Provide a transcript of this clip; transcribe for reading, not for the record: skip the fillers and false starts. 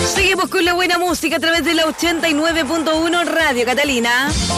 Seguimos con la buena música a través de la 89.1 Radio Catalina.